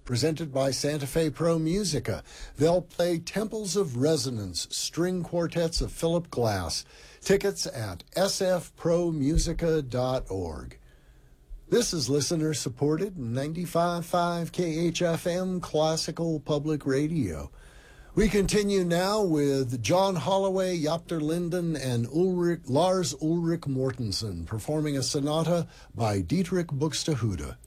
presented by Santa Fe Pro Musica. They'll play Temples of Resonance, string quartets of Philip Glass. Tickets at sfpromusica.org. This is listener-supported 95.5 KHFM Classical Public Radio. We continue now with John Holloway, Jopter Linden, and Lars Ulrich Mortensen performing a sonata by Dietrich Buxtehude.